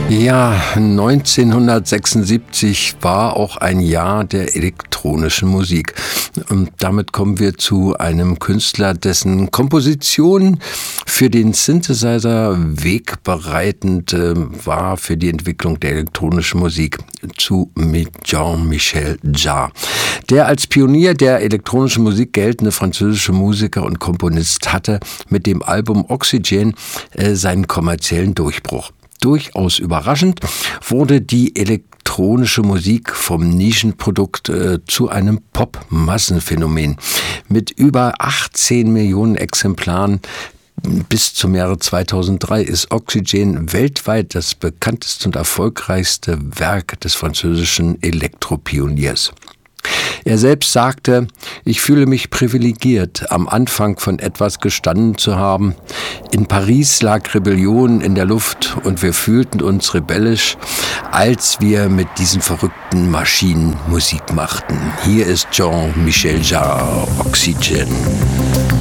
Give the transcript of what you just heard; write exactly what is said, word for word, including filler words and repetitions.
Ja, neunzehnhundertsechsundsiebzig war auch ein Jahr der elektronischen Musik. Und damit kommen wir zu einem Künstler, dessen Komposition für den Synthesizer wegbereitend äh, war für die Entwicklung der elektronischen Musik, zu Jean-Michel Jarre. Der als Pionier der elektronischen Musik geltende französische Musiker und Komponist hatte mit dem Album Oxygène äh, seinen kommerziellen Durchbruch. Durchaus überraschend wurde die elektronische Musik vom Nischenprodukt äh, zu einem Pop-Massenphänomen. Mit über achtzehn Millionen Exemplaren bis zum Jahre zweitausenddrei ist Oxygène weltweit das bekannteste und erfolgreichste Werk des französischen Elektropioniers. Er selbst sagte, ich fühle mich privilegiert, am Anfang von etwas gestanden zu haben. In Paris lag Rebellion in der Luft und wir fühlten uns rebellisch, als wir mit diesen verrückten Maschinen Musik machten. Hier ist Jean-Michel Jarre, Oxygène.